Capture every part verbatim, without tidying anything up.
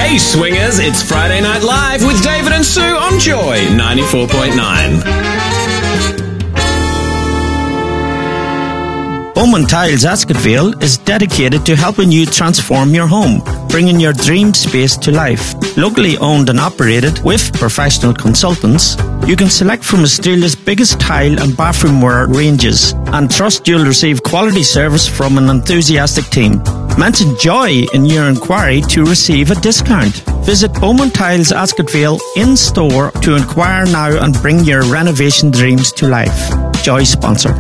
Hey swingers, it's Friday Night Live with David and Sue on Joy ninety-four point nine. Bowman Tiles Ascotville is dedicated to helping you transform your home, bringing your dream space to life. Locally owned and operated with professional consultants, you can select from Australia's biggest tile and bathroom ware ranges and trust you'll receive quality service from an enthusiastic team. Mention Joy in your inquiry to receive a discount. Visit Bowman Tiles Ascotville in store to inquire now and bring your renovation dreams to life. Joy sponsor.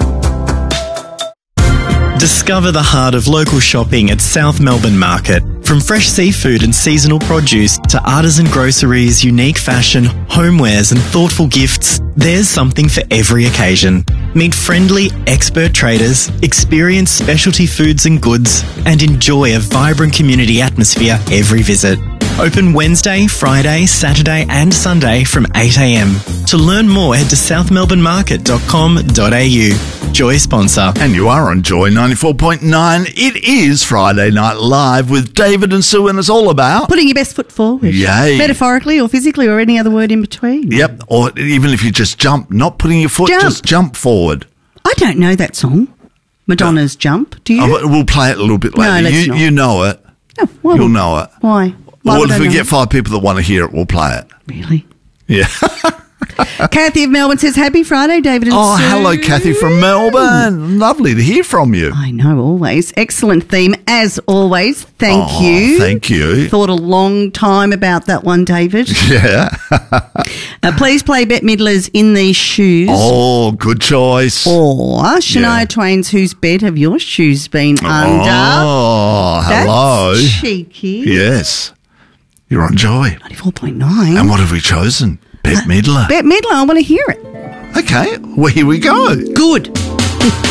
Discover the heart of local shopping at South Melbourne Market. From fresh seafood and seasonal produce to artisan groceries, unique fashion, homewares and thoughtful gifts, there's something for every occasion. Meet friendly, expert traders, experience specialty foods and goods, and enjoy a vibrant community atmosphere every visit. Open Wednesday, Friday, Saturday and Sunday from eight a m. To learn more, head to south melbourne market dot com dot a u. Joy sponsor. And you are on Joy ninety-four point nine. It is Friday Night Live with David and Sue, and it's all about putting your best foot forward. Yay. Metaphorically or physically or any other word in between. Yep, or even if you just jump, not putting your foot, Jump. just jump forward. I don't know that song. Madonna's Jump. Do you? Oh, but we'll play it a little bit later. No, let's you, not. you know it. No, why You'll would- know it. Why? Why Well, would if I we know get it? five people that want to hear it, we'll play it. Really? Yeah. Kathy of Melbourne says, happy Friday, David and Oh, Sue. hello, Kathy from Melbourne. Lovely to hear from you. I know, always. Excellent theme, as always. Thank Oh, you. thank you. Thought a long time about that one, David. Yeah. uh, please play Bette Midler's In These Shoes. Oh, good choice. Or Shania Yeah. Twain's Whose Bed Have Your Shoes Been Under? Oh, hello. That's cheeky. Yes. You're on Joy. ninety-four point nine. And what have we chosen? Bette Midler. Bette Midler, I want to hear it. Okay, well, here we go. Good.